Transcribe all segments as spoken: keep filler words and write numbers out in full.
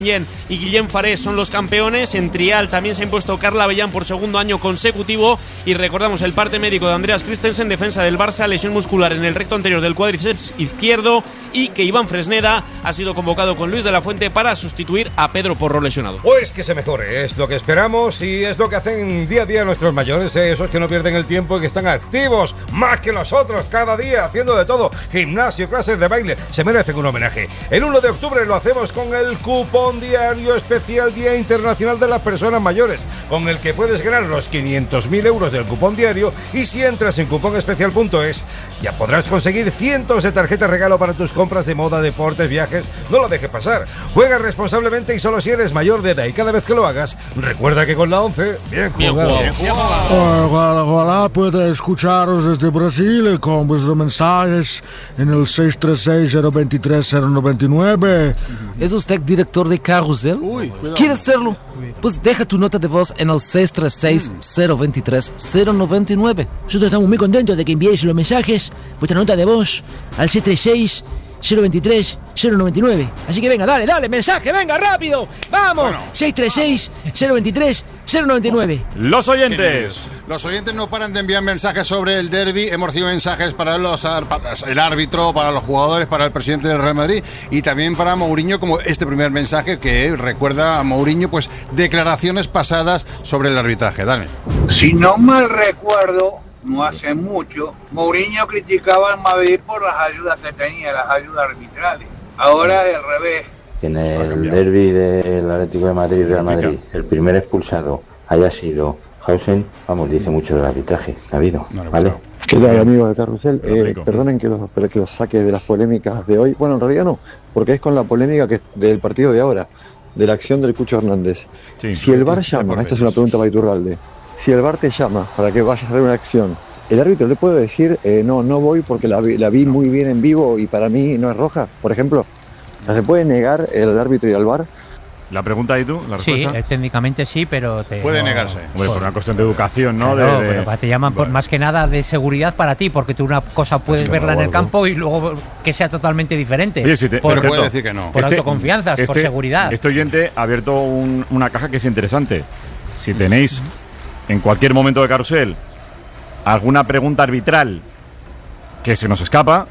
y Guillem Farés son los campeones. En trial también se ha impuesto Carla Avellán por segundo año consecutivo. Y recordamos el parte médico de Andreas Christensen, defensa del Barça, lesión muscular en el recto anterior del cuádriceps izquierdo, y que Iván Fresneda ha sido convocado con Luis de la Fuente para sustituir a Pedro Porro lesionado. Pues que se mejore, es lo que esperamos y es lo que hacen día a día nuestros mayores, ¿eh? Esos que no pierden el tiempo y que están activos más que nosotros cada día, haciendo de todo, gimnasio, clases de baile, se merecen un homenaje. El uno de octubre lo hacemos con el cupón diario especial Día Internacional de las Personas Mayores, con el que puedes ganar los quinientos mil euros del cupón diario, y si entras en cupón especial punto es ya podrás conseguir cientos de tarjetas regalo para tus compras de moda, deportes, viajes. No lo dejes pasar. Juega responsablemente y solo si eres mayor de edad, y cada vez que lo hagas, recuerda que con la once, bien jugado. Bien jugado. Hola, hola, puede escucharos desde Brasil con vuestros mensajes en el seis tres seis, cero dos tres, cero nueve nueve. ¿Es usted director de Carrusel? Uy, ¿Quieres serlo? Pues deja tu nota de voz en el seis tres seis, cero dos tres, cero nueve nueve. Nosotros estamos muy contentos de que enviéis los mensajes, vuestra nota de voz, al seis tres seis, cero dos tres, cero nueve nueve. Así que venga, dale, dale, mensaje, venga, rápido. ¡Vamos! Bueno. seis tres seis, cero dos tres, cero nueve nueve. Los oyentes. Los oyentes no paran de enviar mensajes sobre el derbi. Hemos recibido mensajes para, los, para el árbitro, para los jugadores, para el presidente del Real Madrid y también para Mourinho, como este primer mensaje que recuerda a Mourinho, pues declaraciones pasadas sobre el arbitraje. Dale. Si no mal recuerdo, no hace mucho, Mourinho criticaba al Madrid por las ayudas que tenía, las ayudas arbitrales. Ahora es al revés. Que en el derbi del Atlético de Madrid y Real Madrid el primer expulsado haya sido Hausen, vamos, dice mucho del arbitraje que ha habido, ¿vale? ¿Qué tal, amigos de Carrusel? Eh, perdonen que los, que los saque de las polémicas de hoy. Bueno, en realidad no, porque es con la polémica que del partido de ahora, de la acción del Cucho Hernández. Sí, si el V A R llama, esta es una pregunta para Iturralde, si el V A R te llama para que vayas a hacer una acción, ¿el árbitro le puede decir, eh, no, no voy porque la vi, la vi muy bien en vivo y para mí no es roja, por ejemplo? ¿Se puede negar el árbitro ir al V A R? La pregunta y tú, la respuesta. Sí, eh, técnicamente sí, pero te puede no, negarse. Hombre, por una cuestión de educación, ¿no? Claro, de, de... pero te llaman por, más que nada de seguridad para ti, porque tú una cosa puedes sí, verla en el campo y luego que sea totalmente diferente. Oye, si te, por, pero puede decir que no. Por este, autoconfianza, este, por seguridad. Este oyente ha abierto un, una caja que es interesante. Si tenéis en cualquier momento de Carrusel alguna pregunta arbitral que se nos escapa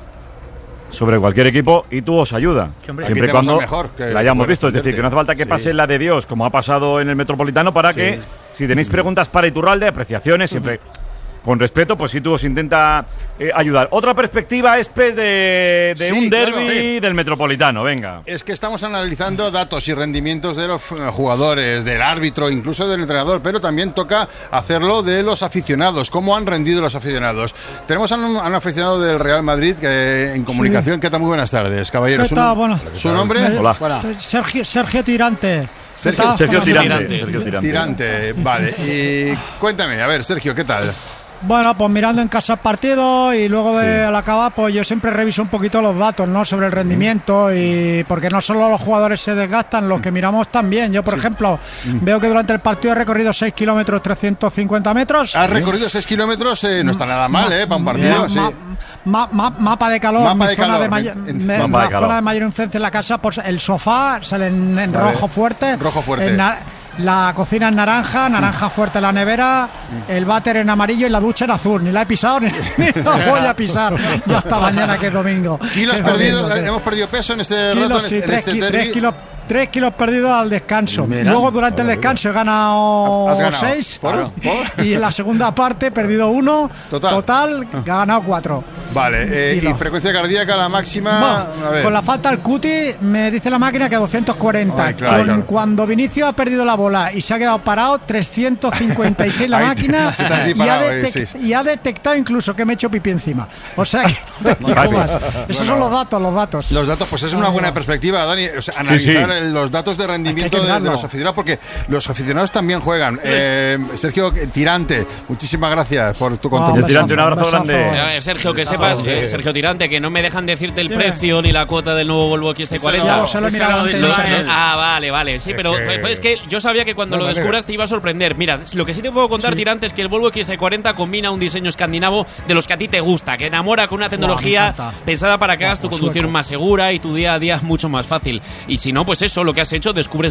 sobre cualquier equipo, y tú os ayuda, sí, siempre y cuando mejor que la hayamos visto, es decir, que no hace falta que sí. pase la de Dios como ha pasado en el Metropolitano, para sí. que si tenéis preguntas para Iturralde, apreciaciones, siempre con respeto, pues sí, tú os intenta eh, ayudar. Otra perspectiva es pues, de, de sí, un derbi claro, sí. del Metropolitano, venga. Es que estamos analizando datos y rendimientos de los jugadores, del árbitro, incluso del entrenador, pero también toca hacerlo de los aficionados, cómo han rendido los aficionados. Tenemos a un, a un aficionado del Real Madrid que, en comunicación. Sí. ¿Qué tal? Muy buenas tardes, caballero. ¿Qué tal? Bueno, ¿Su nombre? Eh, Hola. Hola. Sergio, Sergio Tirante. Sergio, Sergio, Tirante. Sergio Tirante. Tirante, vale. Y cuéntame, a ver, Sergio, ¿qué tal? Bueno, pues mirando en casa el partido y luego de sí. al acabar, pues yo siempre reviso un poquito los datos, ¿no? Sobre el rendimiento, y porque no solo los jugadores se desgastan, los que miramos también. Yo, por sí. ejemplo, veo que durante el partido he recorrido seis kilómetros, trescientos cincuenta metros. ¿Has recorrido seis kilómetros? Eh, no está nada mal, ma, ¿eh? Para un partido, ma, sí. Ma, ma, mapa de calor, mapa mi de zona, calor. De, may, En, me, mapa la de calor. zona de mayor influencia en la casa, pues el sofá sale en, en rojo fuerte. Rojo fuerte. En, la cocina en naranja, naranja fuerte la nevera, el váter en amarillo y la ducha en azul. Ni la he pisado ni, ni la voy a pisar. Y hasta mañana, que es domingo. ¿Kilos es perdidos? Domingo, hemos perdido peso en este kilos, rato, sí, en tres, este ki, derbi. tres kilos. Tres kilos perdidos al descanso. Mira, luego durante el descanso he ganado, ganado. seis. ¿Por? ¿Por? Y en la segunda parte he perdido uno. Total, Total ah. he ganado cuatro. Vale, eh, y frecuencia cardíaca la máxima. Bueno, a ver. Con la falta al cuti me dice la máquina que a doscientos cuarenta. Ay, claro, con, claro. Cuando Vinicio ha perdido la bola y se ha quedado parado, trescientos cincuenta y seis la máquina. Te, te y, ha detec- eh, sí. y ha detectado incluso que me he hecho pipí encima. O sea que no más. Esos bueno, son los datos, los datos. Los datos, pues es una buena perspectiva, Dani. O sea, analizar sí, sí. los datos de rendimiento de, de los aficionados, porque los aficionados también juegan. Eh, Sergio Tirante, muchísimas gracias por tu contribución. Oh, Tirante, un abrazo grande. A ver, Sergio, que sepas, eh, Sergio Tirante, que no me dejan decirte el sí. precio ni la cuota del nuevo Volvo X C cuarenta. Se lo he mirado antes. Ah, vale, vale. Sí, pero es que, es que yo sabía que cuando no, lo descubras te iba a sorprender. Mira, lo que sí te puedo contar, sí. Tirante, es que el Volvo X C cuarenta combina un diseño escandinavo de los que a ti te gusta, que enamora con una tecnología wow, pensada para que hagas tu conducción sueco. más segura y tu día a día mucho más fácil. Y si no, pues eso. eso lo que has hecho, descubres